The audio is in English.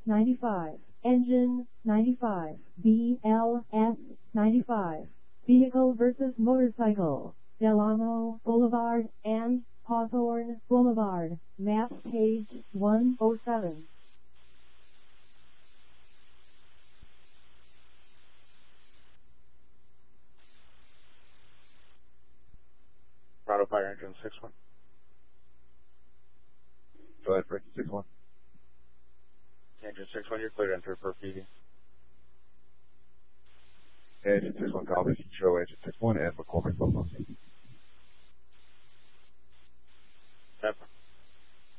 95, engine 95, BLS 95, vehicle versus motorcycle, Delano Boulevard and Hawthorne Boulevard, map page 107. Colorado Fire Engine 6-1. Go ahead, Frankie 6-1. Engine 6-1, you're clear to enter for PD. Engine 6-1, copy. Show Engine 6-1 and McCormick.